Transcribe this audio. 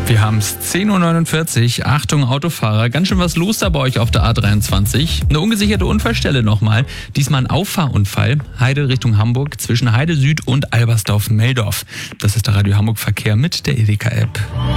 Wir haben es 10:49 Uhr. Achtung Autofahrer, ganz schön was los da bei euch auf der A23. Eine ungesicherte Unfallstelle nochmal. Diesmal ein Auffahrunfall. Heide Richtung Hamburg zwischen Heide Süd und Albersdorf-Meldorf. Das ist der Radio Hamburg Verkehr mit der Edeka-App.